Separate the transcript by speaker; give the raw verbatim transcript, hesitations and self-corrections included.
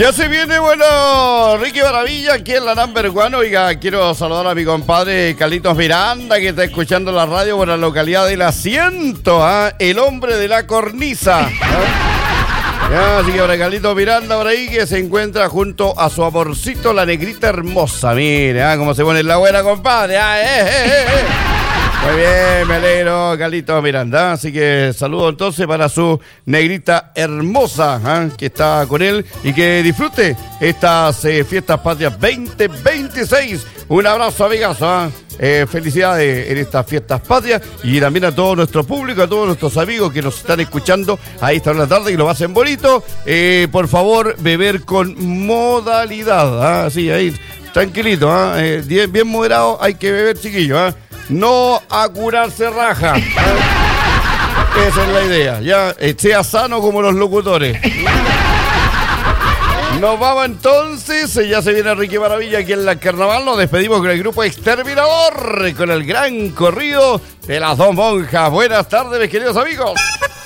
Speaker 1: Ya se viene, bueno, Ricky Maravilla aquí en la number one. Oiga, quiero saludar a mi compadre Carlitos Miranda, que está escuchando la radio por la localidad del Asiento, ¿eh? El hombre de la cornisa, ¿eh? Ya, así que para Carlitos Miranda por ahí, que se encuentra junto a su amorcito, la negrita hermosa. Mire, ¿eh? Cómo se pone la buena, compadre. ¿eh? Eh, eh, eh. Muy bien, me alegro, Carlitos Miranda. Así que saludo entonces para su negrita hermosa, ¿eh? Que está con él y que disfrute estas eh, fiestas patrias veinte veintiséis. Un abrazo, amigazo. ¿eh? Eh, felicidades en estas fiestas patrias y también a todo nuestro público, a todos nuestros amigos que nos están escuchando a esta hora de la tarde y lo hacen bonito. Eh, por favor, beber con modalidad. ¿eh? Así, ahí, tranquilito, ¿eh? Eh, bien, bien moderado, hay que beber, chiquillos. ¿eh? No a curarse raja. ¿eh? Esa es la idea. Ya, eh, sea sano como los locutores. Nos vamos entonces, ya se viene Ricky Maravilla aquí en la Carnaval. Nos despedimos con el grupo Exterminador, con el gran corrido de las dos monjas. Buenas tardes, mis queridos amigos.